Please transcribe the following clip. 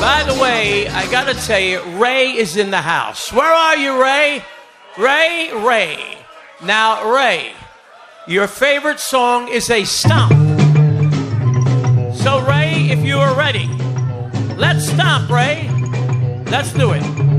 By the way, I got to tell you, Ray is in the house. Where are you, Ray? Ray. Now, Ray, your favorite song is a stomp. So, Ray, if you are ready, let's stomp, Ray. Let's do it.